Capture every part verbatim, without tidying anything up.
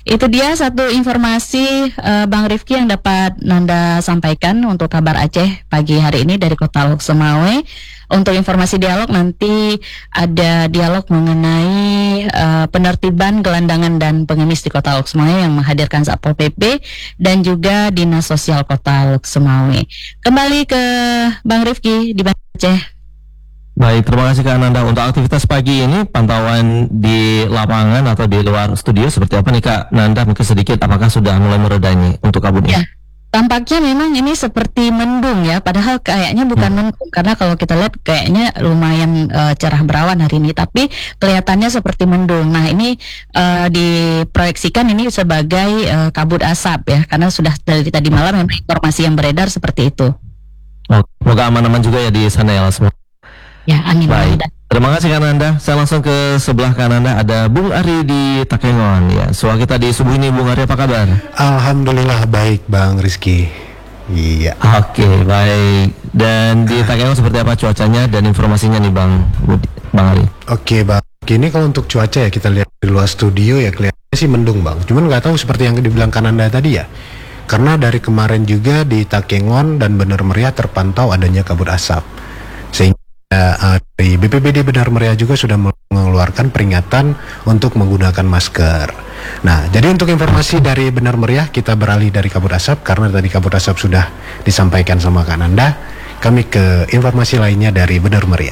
Itu dia satu informasi uh, Bang Rifki yang dapat Nanda sampaikan untuk kabar Aceh pagi hari ini dari Kota Lok Sumawe. Untuk informasi dialog nanti ada dialog mengenai uh, penertiban gelandangan dan pengemis di Kota Lok Sumawe yang menghadirkan Satpol P P dan juga Dinas Sosial Kota Lok Sumawe. Kembali ke Bang Rifki di Banda Aceh. Baik, terima kasih Kak Nanda. Untuk aktivitas pagi ini, pantauan di lapangan atau di luar studio seperti apa nih Kak Nanda? Mungkin sedikit, apakah sudah mulai mereda nih untuk kabutnya? Ya, tampaknya memang ini seperti mendung ya, padahal kayaknya bukan hmm. mendung. Karena kalau kita lihat kayaknya lumayan uh, cerah berawan hari ini, tapi kelihatannya seperti mendung. Nah ini uh, diproyeksikan ini sebagai uh, kabut asap ya, karena sudah dari tadi malam memang informasi yang beredar seperti itu. Oh, semoga aman-aman juga ya di sana ya semua. Ya, angin. Baik, terima kasih Kak Nanda. Saya langsung ke sebelah kanan Anda, ada Bung Ari di Takengon. Ya, suara kita di subuh ini, Bung Ari, apa kabar? Alhamdulillah baik, Bang Rizky. Iya. Oke, baik. Dan di Takengon seperti apa cuacanya dan informasinya nih, Bang Bang Ari? Oke, Bang. Ini kalau untuk cuaca ya kita lihat di luar studio ya kelihatannya sih mendung, Bang. Cuman nggak tahu seperti yang dibilang Kak Nanda tadi ya. Karena dari kemarin juga di Takengon dan Bener Meriah terpantau adanya kabut asap. Sehingga Uh, dari B P B D Benar Meriah juga sudah mengeluarkan peringatan untuk menggunakan masker. Nah, jadi untuk informasi dari Benar Meriah kita beralih dari kabut asap karena tadi kabut asap sudah disampaikan sama Kak Nanda. Kami ke informasi lainnya dari Benar Meriah.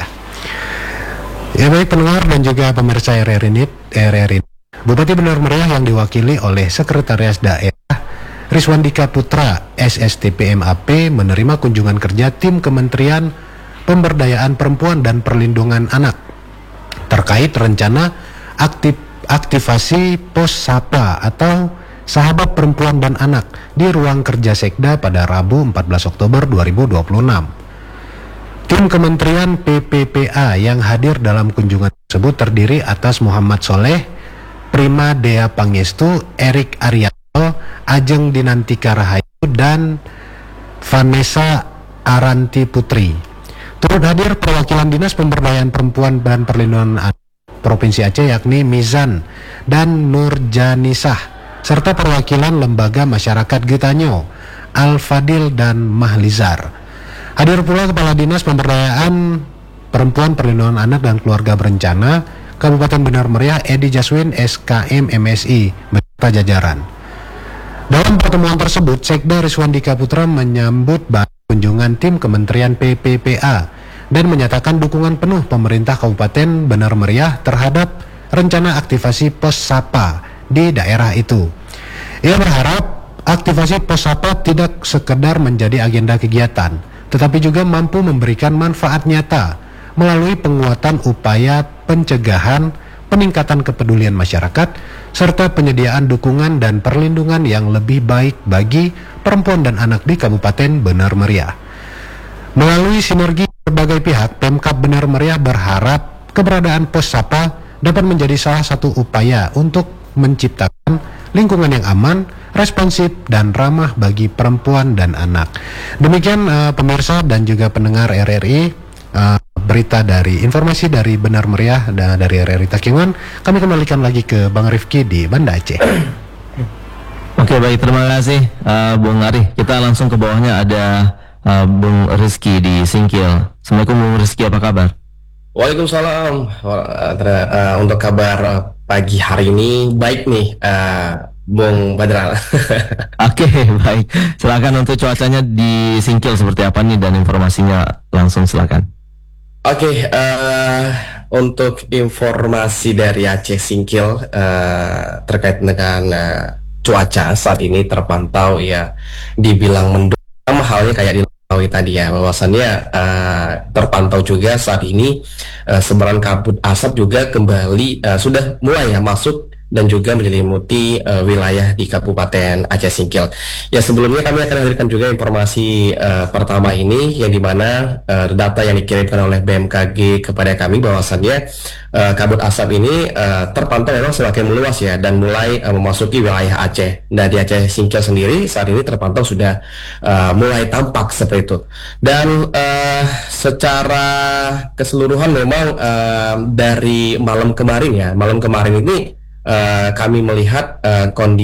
Ya baik pendengar dan juga pemirsa R R I, R R I. Bupati Benar Meriah yang diwakili oleh Sekretaris Daerah Riswandika Putra S S T P M A P menerima kunjungan kerja tim Kementerian Pemberdayaan Perempuan dan Perlindungan Anak terkait rencana aktif, aktivasi Pos Sapa atau Sahabat Perempuan dan Anak di ruang kerja Sekda pada Rabu empat belas Oktober dua ribu dua puluh enam. Tim Kementerian P P P A yang hadir dalam kunjungan tersebut terdiri atas Muhammad Soleh, Prima Dea Pangestu, Erik Arianto, Ajeng Dinantika Rahayu, dan Vanessa Aranti Putri. Turut hadir perwakilan Dinas Pemberdayaan Perempuan dan Perlindungan Anak Provinsi Aceh yakni Mizan dan Nurjanisah serta perwakilan Lembaga Masyarakat Getanyo, Al-Fadil dan Mahlizar. Hadir pula Kepala Dinas Pemberdayaan Perempuan Perlindungan Anak dan Keluarga Berencana Kabupaten Benar Meriah Edi Jaswin S K M M S I beserta jajaran. Dalam pertemuan tersebut, Sekda Riswandika Putra menyambut baik kunjungan tim Kementerian P P P A dan menyatakan dukungan penuh pemerintah Kabupaten Benar Meriah terhadap rencana aktivasi Pos Sapa di daerah itu. Ia berharap aktivasi Pos Sapa tidak sekedar menjadi agenda kegiatan, tetapi juga mampu memberikan manfaat nyata melalui penguatan upaya pencegahan, peningkatan kepedulian masyarakat, serta penyediaan dukungan dan perlindungan yang lebih baik bagi perempuan dan anak di Kabupaten Benar Meriah. Melalui sinergi berbagai pihak, Pemkab Benar Meriah berharap keberadaan Pos Sapa dapat menjadi salah satu upaya untuk menciptakan lingkungan yang aman, responsif, dan ramah bagi perempuan dan anak. Demikian uh, pemirsa dan juga pendengar R R I, uh, berita dari informasi dari Benar Meriah dan dari R R I Takengon. Kami kembalikan lagi ke Bang Rifki di Banda Aceh. Oke, baik, terima kasih uh, Bung Ari. Kita langsung ke bawahnya ada uh, Bung Rizky di Singkil. Assalamualaikum Bung Rizky, apa kabar? Waalaikumsalam. Uh, untuk kabar uh, pagi hari ini baik nih uh, Bung Badral. Oke, baik. Silakan untuk cuacanya di Singkil seperti apa nih dan informasinya langsung silakan. Oke, okay, uh, untuk informasi dari Aceh Singkil uh, terkait dengan uh, cuaca saat ini terpantau ya dibilang mendung, sama halnya kayak di Langkawi tadi ya, bahwasannya uh, terpantau juga saat ini uh, sebaran kabut asap juga kembali uh, sudah mulai ya masuk dan juga menyelimuti uh, wilayah di Kabupaten Aceh Singkil. Ya sebelumnya kami akan hadirkan juga informasi uh, pertama ini yang dimana uh, data yang dikirimkan oleh B M K G kepada kami bahwasannya uh, kabut asap ini uh, terpantau memang semakin meluas ya dan mulai uh, memasuki wilayah Aceh. Nah di Aceh Singkil sendiri saat ini terpantau sudah uh, mulai tampak seperti itu. Dan uh, secara keseluruhan memang uh, dari malam kemarin ya, malam kemarin ini Uh, kami melihat uh, kondisi